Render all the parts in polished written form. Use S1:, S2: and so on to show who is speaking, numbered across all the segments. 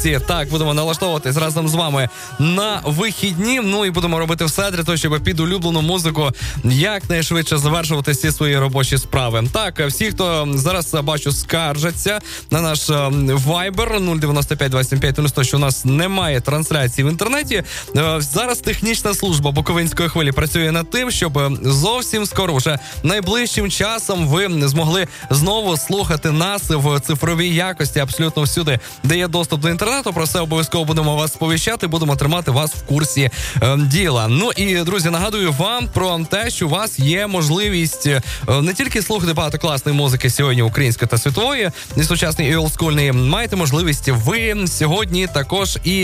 S1: Так, будемо налаштовуватись разом з вами на вихідні. Ну і будемо робити все для того, щоб під улюблену музику якнайшвидше завершувати всі свої робочі справи. Так, всі, хто зараз, бачу, скаржаться на наш Viber 095 25 90, що у нас немає трансляції в інтернеті. Зараз технічна служба Буковинської хвилі працює над тим, щоб зовсім скоро, вже найближчим часом, ви змогли знову слухати нас в цифровій якості абсолютно всюди, де є доступ до інтернету. Про це обов'язково будемо вас сповіщати, будемо тримати вас в курсі діла. Ну і, друзі, нагадую вам про те, що у вас є можливість не тільки слухати багато класної музики сьогодні, української та світової, і сучасної, і олдскульної. Маєте можливість ви сьогодні також і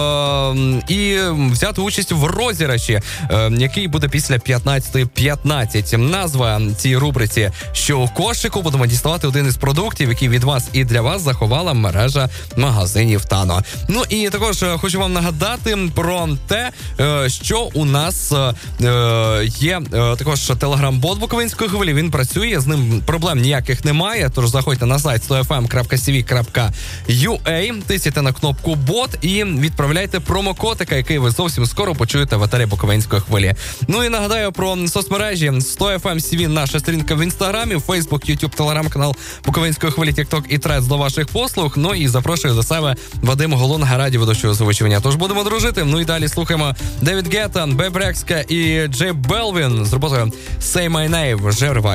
S1: взяти участь в розіграші, який буде після 15:15. Назва цій рубриці «Що у кошику?» Будемо діставати один із продуктів, який від вас і для вас заховала мережа магазинів Тано. Ну і також хочу вам нагадати про те, що у нас є також телеграм-бот Буковинської хвилі. Він працює, з ним проблем ніяких немає, тож заходьте на сайт 100fm.cv.ua, тисяйте на кнопку бот і відправляйте промокодика, який ви зовсім скоро почуєте в етері Буковинської хвилі. Ну і нагадаю про соцмережі 100fm.cv, наша сторінка в інстаграмі, Фейсбук, Ютуб, телеграм-канал Буковинської хвилі, Тікток і Трец до ваших послуг. Ну і запрошую до себе Вадим Голунга, раді ведучого озвучування. Тож будемо дружити. Ну і далі слухаємо Девід Гетта, Беб Рекска і Джей Белвін з роботою Say My Name. Вже вриває.